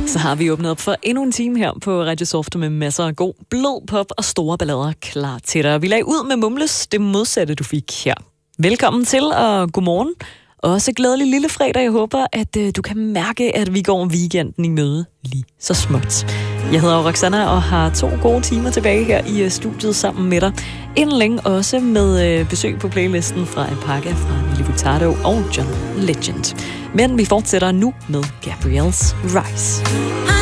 Så har vi åbnet op for endnu en time her på Radio Soft med masser af god blød pop og store ballader klar til dig. Vi lagde ud med Mumles, det modsatte du fik her. Velkommen til og godmorgen. Også glædelig lille fredag. Jeg håber, at du kan mærke, at vi går weekenden i møde lige så småt. Jeg hedder Roxanna og har 2 gode timer tilbage her i studiet sammen med dig. Inden længe også med besøg på playlisten fra Alpaca, fra Nelly Furtado og John Legend. Men vi fortsætter nu med Gabrielle's Rise.